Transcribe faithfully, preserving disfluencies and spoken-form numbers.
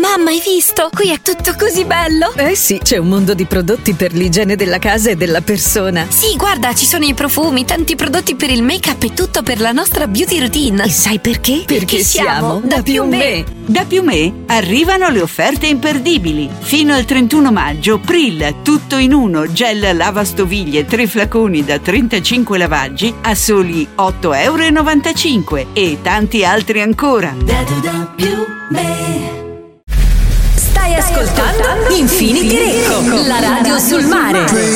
Mamma, hai visto? Qui è tutto così bello. Eh sì, c'è un mondo di prodotti per l'igiene della casa e della persona. Sì, guarda, ci sono i profumi, tanti prodotti per il make-up e tutto per la nostra beauty routine. E sai perché? Perché, Perché siamo da Piumè. Da Piumè arrivano le offerte imperdibili. Fino al trentuno maggio, Pril tutto in uno gel lavastoviglie tre flaconi da trentacinque lavaggi a soli otto e novantacinque euro e tanti altri ancora. Da da Piumè. Stai ascoltando Infinity Recco, la radio sul mare.